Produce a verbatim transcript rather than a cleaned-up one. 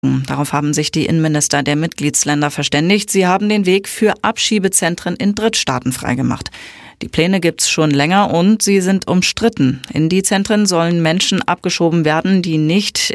Darauf haben sich die Innenminister der Mitgliedsländer verständigt. Sie haben den Weg für Abschiebezentren in Drittstaaten freigemacht. Die Pläne gibt's schon länger und sie sind umstritten. In die Zentren sollen Menschen abgeschoben werden, die nicht